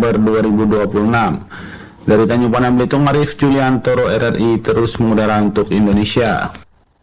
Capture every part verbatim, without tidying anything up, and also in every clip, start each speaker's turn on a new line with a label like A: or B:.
A: Oktober dua ribu dua puluh enam. Dari Tanjung Pandan Belitung, Arif Juliantoro, R R I terus mengudara untuk Indonesia.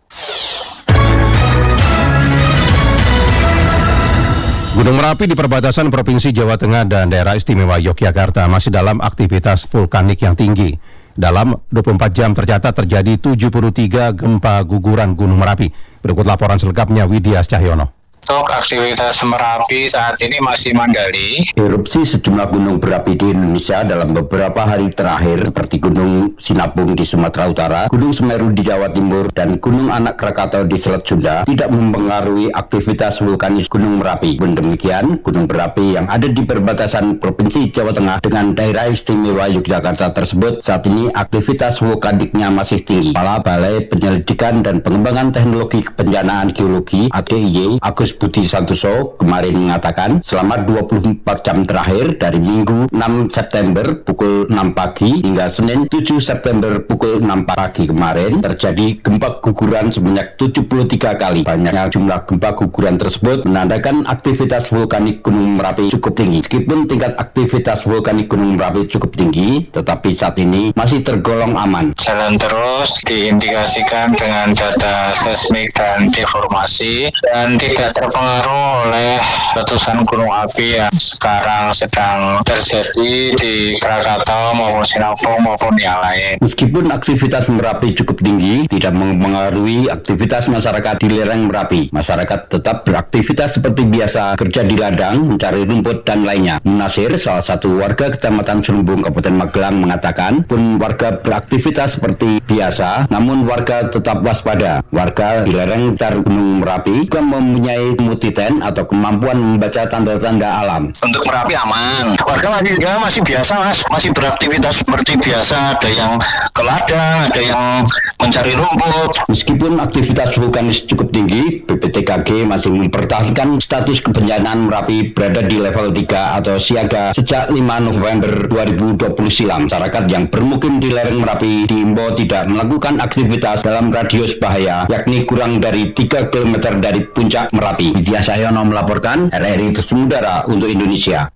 B: Gunung Merapi di perbatasan Provinsi Jawa Tengah dan Daerah Istimewa Yogyakarta masih dalam aktivitas vulkanik yang tinggi. Dalam dua puluh empat jam tercatat terjadi tujuh puluh tiga gempa guguran Gunung Merapi. Berikut laporan selengkapnya Widya Cahyono.
C: Untuk aktivitas Merapi saat ini masih mandali.
D: Erupsi sejumlah gunung berapi di Indonesia dalam beberapa hari terakhir seperti Gunung Sinabung di Sumatera Utara, Gunung Semeru di Jawa Timur, dan Gunung Anak Krakatau di Selat Sunda tidak mempengaruhi aktivitas vulkanis Gunung Merapi. Pun demikian, gunung berapi yang ada di perbatasan Provinsi Jawa Tengah dengan Daerah Istimewa Yogyakarta tersebut saat ini aktivitas vulkaniknya masih tinggi. Kepala Balai Penyelidikan dan Pengembangan Teknologi Kebencanaan Geologi (A T I Y) Agus Budi Santoso kemarin mengatakan selama dua puluh empat jam terakhir dari Minggu enam September pukul enam pagi hingga Senin tujuh September pukul enam pagi kemarin terjadi gempa guguran sebanyak tujuh puluh tiga kali. Banyaknya jumlah gempa guguran tersebut menandakan aktivitas vulkanik Gunung Merapi cukup tinggi. Meskipun tingkat aktivitas vulkanik Gunung Merapi cukup tinggi, tetapi saat ini masih tergolong aman.
C: Jalan terus diindikasikan dengan data seismik dan deformasi dan tidak terpengaruh oleh letusan gunung api yang sekarang sedang terjadi di Krakatau maupun Sinabung maupun yang lain.
D: Meskipun aktivitas Merapi cukup tinggi, tidak mempengaruhi aktivitas masyarakat di lereng Merapi. Masyarakat tetap beraktivitas seperti biasa, kerja di ladang, mencari rumput dan lainnya. Munasir, salah satu warga Kecamatan Serumbung, Kabupaten Magelang mengatakan, pun warga beraktivitas seperti biasa, namun warga tetap waspada. Warga di lereng Gunung Merapi juga mempunyai multiten atau kemampuan membaca tanda-tanda alam.
C: Untuk Merapi aman. Warga masih, ya masih biasa mas, masih beraktivitas seperti biasa. Ada yang ke ladang, ada yang mencari rumput.
D: Meskipun aktivitas vulkanis cukup tinggi, B P T K G masih mempertahankan status kebencanaan Merapi berada di level tiga atau siaga sejak lima November dua ribu dua puluh silam. Masyarakat yang bermukim di lereng Merapi diimbau tidak melakukan aktivitas dalam radius bahaya, yakni kurang dari tiga kilometer dari puncak Merapi. Widya Cahyono melaporkan, R R I terus mengudara untuk Indonesia.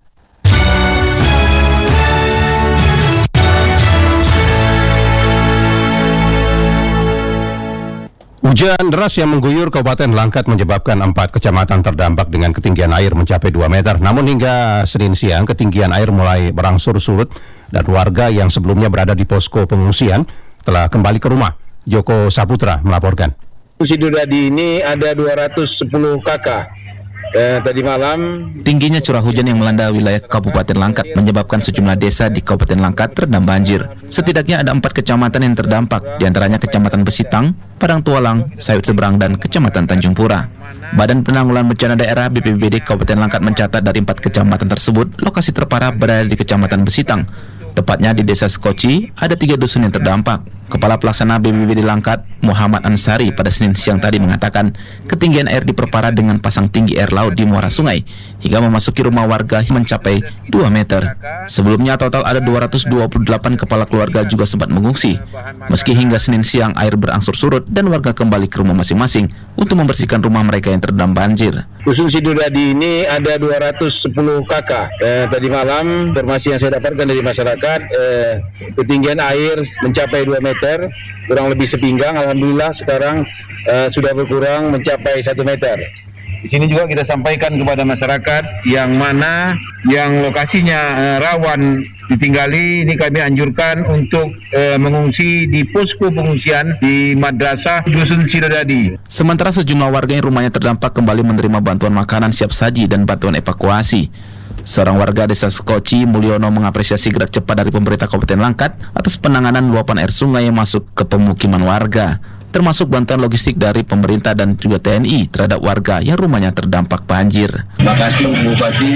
B: Hujan deras yang mengguyur Kabupaten Langkat menyebabkan empat kecamatan terdampak dengan ketinggian air mencapai dua meter. Namun hingga Senin siang, ketinggian air mulai berangsur surut dan warga yang sebelumnya berada di posko pengungsian telah kembali ke rumah. Joko Saputra melaporkan.
E: Sidodadi ini ada dua ratus sepuluh kakak. Eh, tadi malam
F: tingginya curah hujan yang melanda wilayah Kabupaten Langkat menyebabkan sejumlah desa di Kabupaten Langkat terendam banjir. Setidaknya ada empat kecamatan yang terdampak, diantaranya Kecamatan Besitang, Padang Tualang, Sayut Seberang, dan Kecamatan Tanjung Pura. Badan Penanggulangan Bencana Daerah B P B D Kabupaten Langkat mencatat dari empat kecamatan tersebut, lokasi terparah berada di Kecamatan Besitang. Tepatnya di Desa Sekoci, ada tiga dusun yang terdampak. Kepala Pelaksana B P B D Langkat, Muhammad Ansari, pada Senin siang tadi mengatakan ketinggian air diperparah dengan pasang tinggi air laut di muara sungai hingga memasuki rumah warga mencapai dua meter. Sebelumnya total ada dua ratus dua puluh delapan kepala keluarga juga sempat mengungsi. Meski hingga Senin siang air berangsur surut dan warga kembali ke rumah masing-masing untuk membersihkan rumah mereka yang terendam banjir.
E: Dusun Sidodadi ini ada dua ratus sepuluh kakak. Eh, tadi malam informasi yang saya dapatkan dari masyarakat, eh, ketinggian air mencapai dua meter, kurang lebih sepinggang. Alhamdulillah sekarang eh, sudah berkurang mencapai satu meter. Di sini juga kita sampaikan kepada masyarakat yang mana yang lokasinya eh, rawan ditinggali, ini kami anjurkan untuk eh, mengungsi di posko pengungsian di Madrasah Dusun Sidodadi.
F: Sementara sejumlah warga yang rumahnya terdampak kembali menerima bantuan makanan siap saji dan bantuan evakuasi. Seorang warga Desa Sekoci, Mulyono, mengapresiasi gerak cepat dari pemerintah Kabupaten Langkat atas penanganan luapan air sungai yang masuk ke pemukiman warga, termasuk bantuan logistik dari pemerintah dan juga T N I terhadap warga yang rumahnya terdampak banjir.
G: Terima kasih Bupati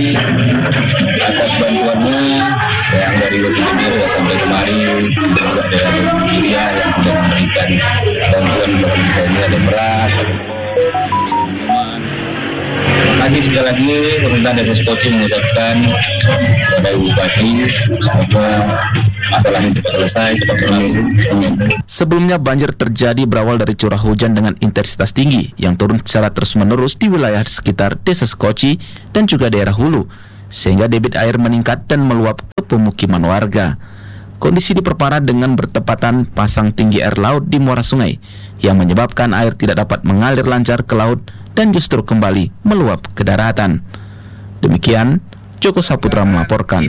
G: atas bantuannya yang dari Bupati ya sampai kemarin, juga dari Bupati yang sudah memberikan bantuan kepada saya, ada beras. Terima kasih sekali lagi pemerintah Desa Sekoci mengucapkan kepada Bupati semoga masalah ini cepat selesai, cepat berlalu.
F: Sebelumnya banjir terjadi berawal dari curah hujan dengan intensitas tinggi yang turun secara terus-menerus di wilayah sekitar Desa Sekoci dan juga daerah hulu, sehingga debit air meningkat dan meluap ke pemukiman warga. Kondisi diperparah dengan bertepatan pasang tinggi air laut di muara sungai yang menyebabkan air tidak dapat mengalir lancar ke laut dan justru kembali meluap ke daratan. Demikian, Joko Saputra melaporkan.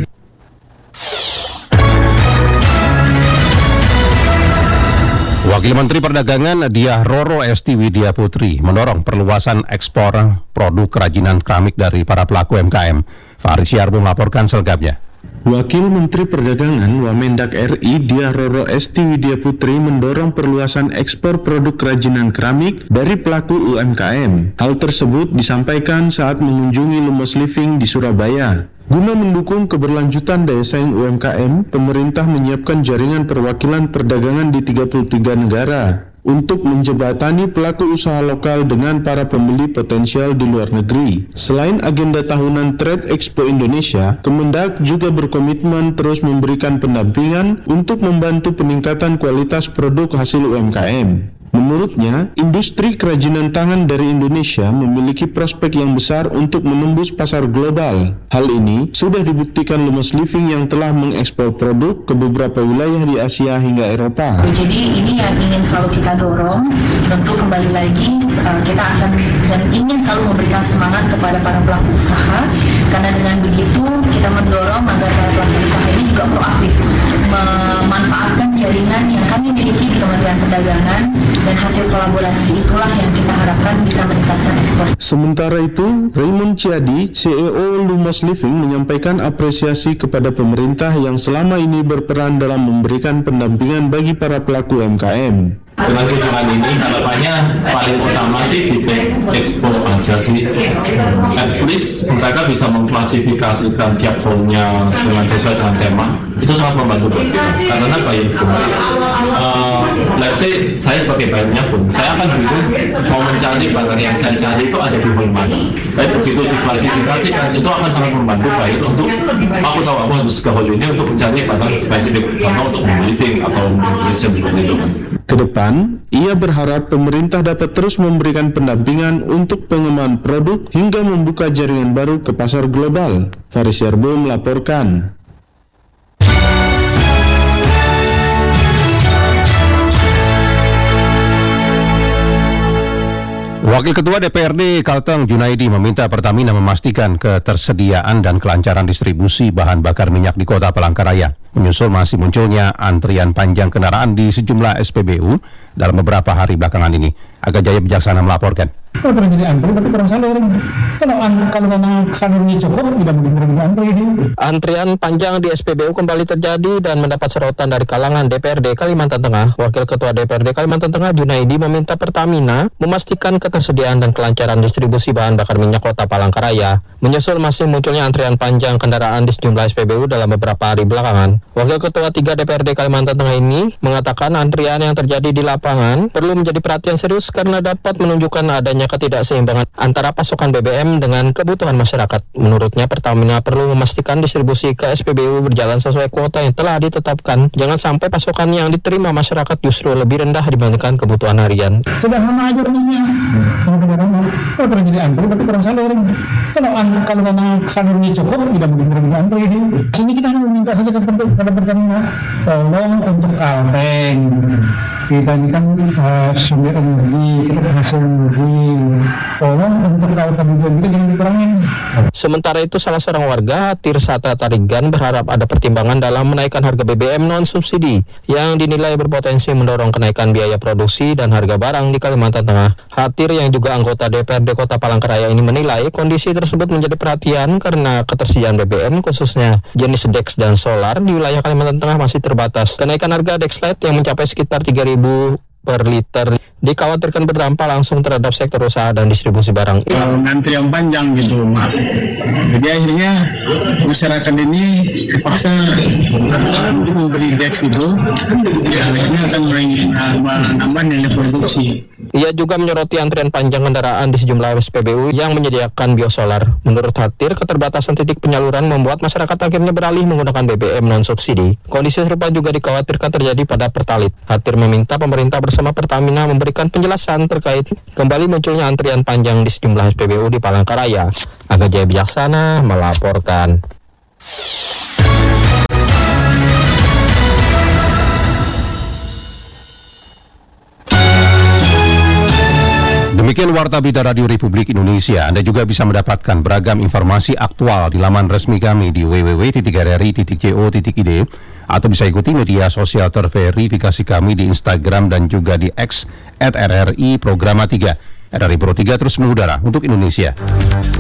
B: Wakil Menteri Perdagangan Diah Roro Esti Widya Putri mendorong perluasan ekspor produk kerajinan keramik dari para pelaku M K M. Faris Yarbo melaporkan selengkapnya.
H: Wakil Menteri Perdagangan Wamendak R I Diah Roro Esti Widya Putri mendorong perluasan ekspor produk kerajinan keramik dari pelaku U M K M. Hal tersebut disampaikan saat mengunjungi Lumos Living di Surabaya. Guna mendukung keberlanjutan daya saing U M K M, pemerintah menyiapkan jaringan perwakilan perdagangan di tiga puluh tiga negara untuk menjembatani pelaku usaha lokal dengan para pembeli potensial di luar negeri. Selain agenda tahunan Trade Expo Indonesia, Kemendak juga berkomitmen terus memberikan pendampingan untuk membantu peningkatan kualitas produk hasil U M K M. Menurutnya, industri kerajinan tangan dari Indonesia memiliki prospek yang besar untuk menembus pasar global. Hal ini sudah dibuktikan Lumos Living yang telah mengekspor produk ke beberapa wilayah di Asia hingga Eropa.
I: Jadi ini yang ingin selalu kita dorong, tentu kembali lagi kita akan dan ingin selalu memberikan semangat kepada para pelaku usaha, karena dengan begitu kita mendorong agar para pelaku usaha ini juga proaktif memanfaatkan jaringan yang kami miliki di Kementerian Perdagangan, dan hasil kolaborasi itulah yang kita harapkan bisa meningkatkan ekspor.
H: Sementara itu, Raymond Ciadi, C E O Lumos Living, menyampaikan apresiasi kepada pemerintah yang selama ini berperan dalam memberikan pendampingan bagi para pelaku U M K M.
J: Dengan kunjungan ini harapannya paling utama sih di ekspor aja sih. At least mereka bisa mengklasifikasikan tiap hole-nya dengan sesuai dengan tema. Itu sangat membantu buat kita. Karena baik, uh, let's say saya sebagai buyernya pun, saya akan bingung mau mencari barang yang saya cari itu ada di hole mana. Tapi begitu diklasifikasikan, itu akan sangat membantu buyer untuk aku tahu aku harus ke hole ini untuk mencari barang spesifik, contoh untuk living atau mobilization seperti itu.
H: Kedepan, ia berharap pemerintah dapat terus memberikan pendampingan untuk pengembangan produk hingga membuka jaringan baru ke pasar global. Faris Yarbo melaporkan.
B: Wakil Ketua D P R D Kalteng Junaidi meminta Pertamina memastikan ketersediaan dan kelancaran distribusi bahan bakar minyak di Kota Palangkaraya, menyusul masih munculnya antrian panjang kendaraan di sejumlah S P B U dalam beberapa hari belakangan ini. Aga Jaya Bijaksana melaporkan.
K: Kalau terjadi antri, berarti kurang salur. Kalau kalau memang salurnya cukup, tidak mungkin antri.
L: Antrian panjang di S P B U kembali terjadi dan mendapat sorotan dari kalangan D P R D Kalimantan Tengah. Wakil Ketua D P R D Kalimantan Tengah Junaidi meminta Pertamina memastikan ketersediaan dan kelancaran distribusi bahan bakar minyak Kota Palangkaraya, menyusul masih munculnya antrian panjang kendaraan di sejumlah S P B U dalam beberapa hari belakangan. Wakil Ketua tiga D P R D Kalimantan Tengah ini mengatakan antrian yang terjadi di lapangan perlu menjadi perhatian serius karena dapat menunjukkan adanya ketidakseimbangan antara pasokan B B M dengan kebutuhan masyarakat. Menurutnya, Pertamina perlu memastikan distribusi ke S P B U berjalan sesuai kuota yang telah ditetapkan. Jangan sampai pasokan yang diterima masyarakat justru lebih rendah dibandingkan kebutuhan harian.
K: Sederhana aja rumahnya. Sangat sederhana. Kalau terjadi antri, berarti kurang salur. Kalau kalau memang salurnya cukup, tidak mungkin terjadi antri. Sini kita hanya meminta saja kepada Pertamina, tolong untuk Kalteng. Kita ini kan uh, sumber energi, kita hasil energi. Tolong untuk Kalteng juga jangan dikurangin.
L: Sementara itu, salah seorang warga Tirsata Tarigan berharap ada pertimbangan dalam menaikkan harga B B M non subsidi yang dinilai berpotensi mendorong kenaikan biaya produksi dan harga barang di Kalimantan Tengah. Hatir yang juga anggota D P R D Kota Palangkaraya ini menilai kondisi tersebut menjadi perhatian karena ketersediaan B B M khususnya jenis Dex dan solar di wilayah Kalimantan Tengah masih terbatas. Kenaikan harga Dexlite yang mencapai sekitar tiga ribu per liter dikhawatirkan berdampak langsung terhadap sektor usaha dan distribusi barang.
M: Uh, ngantri yang panjang gitu, Mak. Jadi akhirnya masyarakat ini terpaksa untuk membeli Dex itu, ya akhirnya akan menambah nilai produksi.
L: Ia juga menyoroti antrian panjang kendaraan di sejumlah S P B U yang menyediakan biosolar. Menurut Hatir, keterbatasan titik penyaluran membuat masyarakat akhirnya beralih menggunakan B B M non subsidi. Kondisi serupa juga dikhawatirkan terjadi pada Pertalite. Hatir meminta pemerintah bersama Pertamina memberi memberikan penjelasan terkait kembali munculnya antrian panjang di sejumlah S P B U di Palangkaraya. Aga Jaya Bijaksana melaporkan.
B: Demikian Warta Berita Radio Republik Indonesia. Anda juga bisa mendapatkan beragam informasi aktual di laman resmi kami di w w w titik r r i titik co titik i d atau bisa ikuti media sosial terverifikasi kami di Instagram dan juga di X at R R I Programa tiga. R R I Pro tiga terus mengudara untuk Indonesia.